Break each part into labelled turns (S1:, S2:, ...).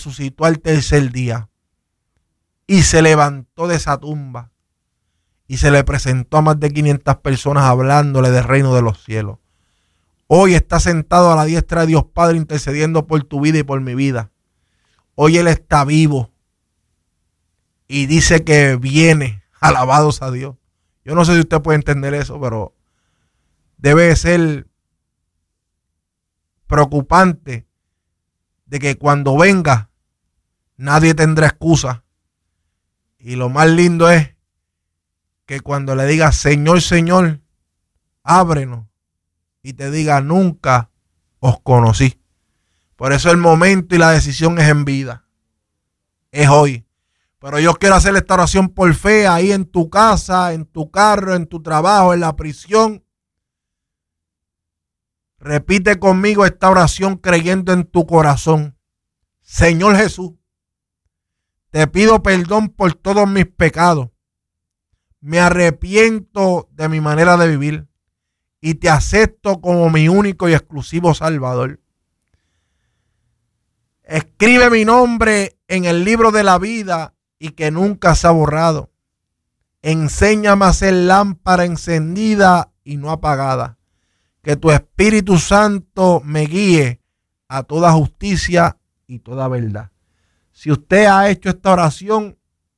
S1: resucitó al tercer día y se levantó de esa tumba y se le presentó a más de 500 personas hablándole del reino de los cielos. Hoy está sentado a la diestra de Dios Padre intercediendo por tu vida y por mi vida. Hoy Él está vivo y dice que viene. Alabados a Dios. Yo no sé si usted puede entender eso, pero debe ser preocupante de que cuando venga nadie tendrá excusa. Y lo más lindo es que cuando le diga Señor, Señor, ábrenos, y te diga nunca os conocí. Por eso el momento y la decisión es en vida. Es hoy. Pero yo quiero hacer esta oración por fe ahí en tu casa, en tu carro, en tu trabajo, en la prisión. Repite conmigo esta oración creyendo en tu corazón. Señor Jesús, te pido perdón por todos mis pecados. Me arrepiento de mi manera de vivir y te acepto como mi único y exclusivo Salvador. Escribe mi nombre en el libro de la vida y que nunca se ha borrado. Enséñame a ser lámpara encendida y no apagada. Que tu Espíritu Santo me guíe a toda justicia y toda verdad. Si usted ha hecho esta oración,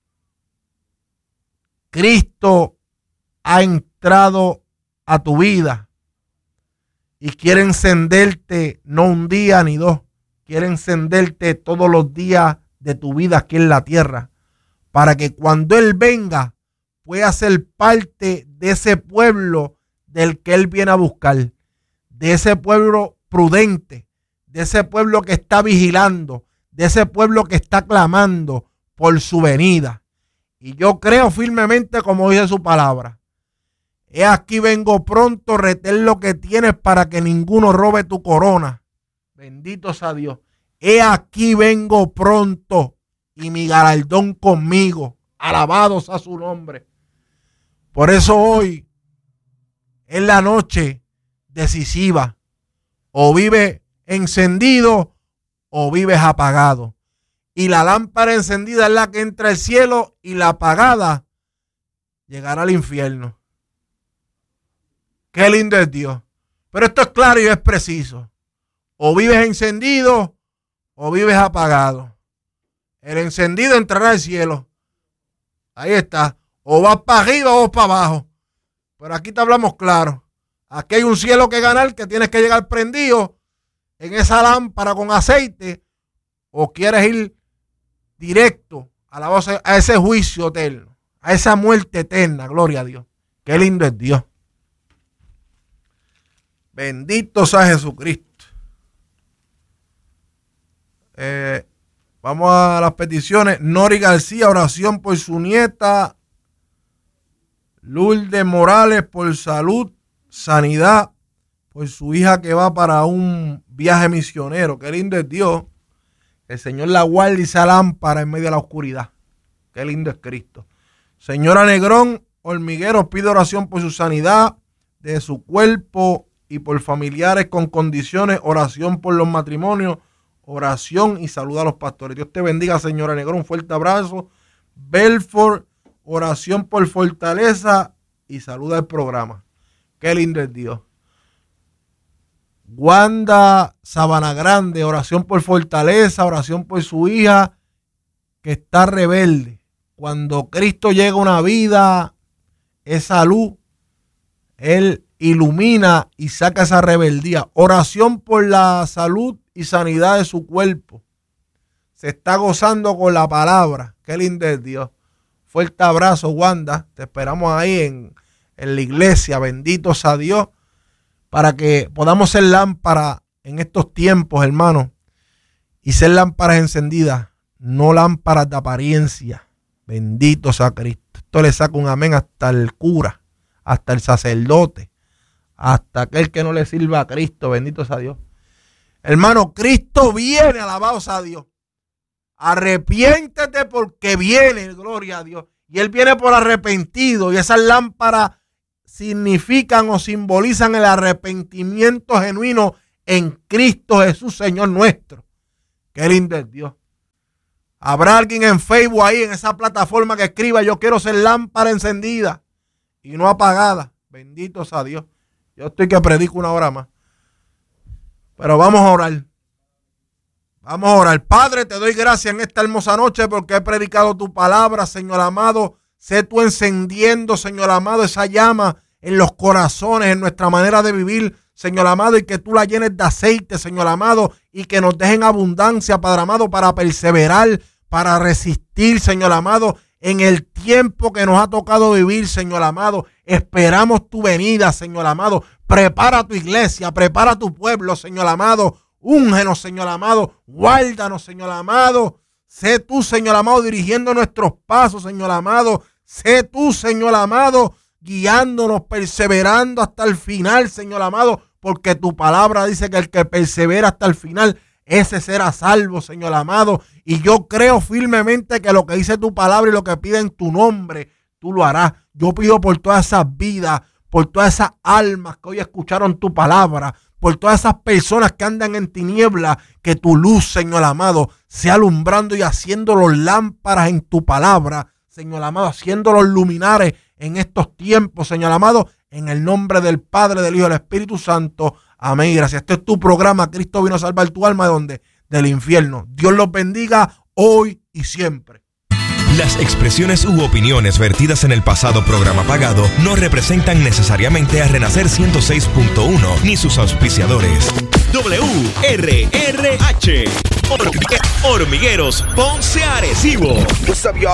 S1: Cristo ha entrado a tu vida y quiere encenderte no un día ni dos, quiere encenderte todos los días de tu vida aquí en la tierra, para que cuando Él venga pueda ser parte de ese pueblo del que Él viene a buscar, de ese pueblo prudente, de ese pueblo que está vigilando, de ese pueblo que está clamando por su venida. Y yo creo firmemente, como dice su palabra, he aquí vengo pronto, retén lo que tienes para que ninguno robe tu corona. Bendito sea Dios. He aquí vengo pronto y mi galardón conmigo. Alabados a su nombre. Por eso hoy es la noche decisiva. O vives encendido o vives apagado. Y la lámpara encendida es la que entra al cielo y la apagada llegará al infierno. Qué lindo es Dios. Pero esto es claro y es preciso. O vives encendido o vives apagado. El encendido entrará al cielo. Ahí está. O vas para arriba o vas para abajo. Pero aquí te hablamos claro. Aquí hay un cielo que ganar, que tienes que llegar prendido en esa lámpara con aceite. O quieres ir directo a ese juicio eterno, a esa muerte eterna. Gloria a Dios. Qué lindo es Dios. Bendito sea Jesucristo. Vamos a las peticiones. Nori García, oración por su nieta. Lourdes Morales, por salud, sanidad, por su hija que va para un viaje misionero. Qué lindo es Dios. El Señor la guarde y sea lámpara en medio de la oscuridad. Qué lindo es Cristo. Señora Negrón Hormiguero, pide oración por su sanidad de su cuerpo y por familiares con condiciones. Oración por los matrimonios. Oración y saluda a los pastores. Dios te bendiga, señora Negrón. Un fuerte abrazo. Belfort, oración por fortaleza y saluda al programa. Qué lindo es Dios. Wanda Sabana Grande, oración por fortaleza, oración por su hija que está rebelde. Cuando Cristo llega a una vida, esa luz, Él ilumina y saca esa rebeldía. Oración por la salud y sanidad de su cuerpo. Se está gozando con la palabra. Qué lindo es Dios. Fuerte abrazo, Wanda. Te esperamos ahí en la iglesia. Bendito sea Dios. Para que podamos ser lámparas en estos tiempos, hermanos. Y ser lámparas encendidas. No lámparas de apariencia. Bendito sea Cristo. Esto le saca un amén hasta el cura. Hasta el sacerdote. Hasta aquel que no le sirva a Cristo. Bendito sea Dios. Hermano, Cristo viene, alabado sea Dios. Arrepiéntete porque viene, gloria a Dios. Y Él viene por arrepentido. Y esas lámparas significan o simbolizan el arrepentimiento genuino en Cristo Jesús, Señor nuestro. Qué lindo es Dios. Habrá alguien en Facebook ahí, en esa plataforma, que escriba: yo quiero ser lámpara encendida y no apagada. Bendito sea Dios. Yo estoy que predico 1 hora más. Pero vamos a orar. Vamos a orar. Padre, te doy gracias en esta hermosa noche porque he predicado tu palabra, Señor amado. Sé tú encendiendo, Señor amado, esa llama en los corazones, en nuestra manera de vivir, Señor amado, y que tú la llenes de aceite, Señor amado, y que nos dejen abundancia, Padre amado, para perseverar, para resistir, Señor amado, en el tiempo que nos ha tocado vivir, Señor amado. Esperamos tu venida, Señor amado. Prepara tu iglesia, prepara tu pueblo, Señor amado. Úngenos, Señor amado. Guárdanos, Señor amado. Sé tú, Señor amado, dirigiendo nuestros pasos, Señor amado. Sé tú, Señor amado, guiándonos, perseverando hasta el final, Señor amado, porque tu palabra dice que el que persevera hasta el final, ese será salvo, Señor amado. Y yo creo firmemente que lo que dice tu palabra y lo que pide en tu nombre, tú lo harás. Yo pido por todas esas vidas, por todas esas almas que hoy escucharon tu palabra, por todas esas personas que andan en tinieblas, que tu luz, Señor amado, sea alumbrando y haciéndolos lámparas en tu palabra, Señor amado, haciéndolos luminares en estos tiempos, Señor amado, en el nombre del Padre, del Hijo y del Espíritu Santo. Amén. Gracias. Este es tu programa, Cristo vino a salvar tu alma. ¿De dónde? Del infierno. Dios los bendiga hoy y siempre.
S2: Las expresiones u opiniones vertidas en el pasado programa pagado no representan necesariamente a Renacer 106.1 ni sus auspiciadores. WRRH Hormigueros Ponce Arecibo.